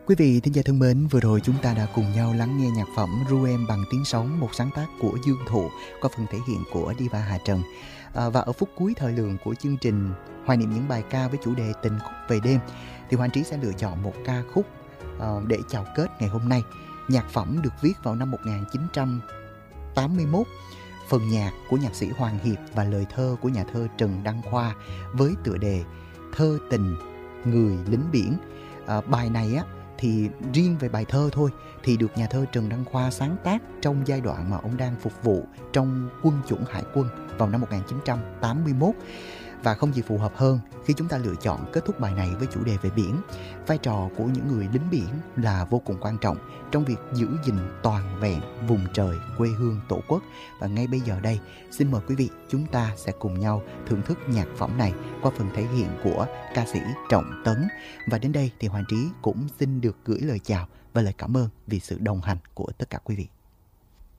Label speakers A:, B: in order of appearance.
A: Quý vị thính giả thân mến, vừa rồi chúng ta đã cùng nhau lắng nghe nhạc phẩm Ru Em bằng tiếng sóng, một sáng tác của Dương Thụ qua phần thể hiện của Diva Hà Trần. Và ở phút cuối thời lượng của chương trình hoài niệm những bài ca với chủ đề tình khúc về đêm, thì Hoàng Trí sẽ lựa chọn một ca khúc để chào kết ngày hôm nay. Nhạc phẩm được viết vào năm 1981, phần nhạc của nhạc sĩ Hoàng Hiệp và lời thơ của nhà thơ Trần Đăng Khoa với tựa đề Thơ tình người lính biển. Bài này thì riêng về bài thơ thôi thì được nhà thơ Trần Đăng Khoa sáng tác trong giai đoạn mà ông đang phục vụ trong quân chủng hải quân vào năm 1981. Và không gì phù hợp hơn khi chúng ta lựa chọn kết thúc bài này với chủ đề về biển. Vai trò của những người lính biển là vô cùng quan trọng trong việc giữ gìn toàn vẹn vùng trời quê hương tổ quốc. Và ngay bây giờ đây, xin mời quý vị chúng ta sẽ cùng nhau thưởng thức nhạc phẩm này qua phần thể hiện của ca sĩ Trọng Tấn. Và đến đây thì Hoàng Trí cũng xin được gửi lời chào và lời cảm ơn vì sự đồng hành của tất cả quý vị.